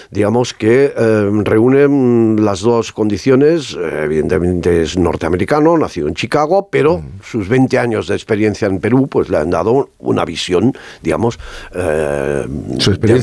digamos que reúne las dos condiciones. Evidentemente es norteamericano, nacido en Chicago, pero sus 20 años de experiencia en Perú pues le han dado una visión, digamos, su experiencia